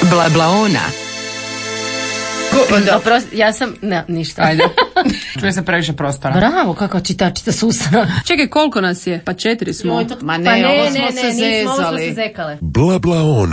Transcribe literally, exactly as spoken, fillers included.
Blablaona. Oprosti, ja sam... Ne, ništa. Ajde. Čuje se previše prostora. Bravo, kako čitačica susra. Čekaj, koliko nas je? Pa četiri smo. Ma ne, pa ne, ovo smo ne, se ne, zezali. Nismo, ovo smo se zekale. Blablaona.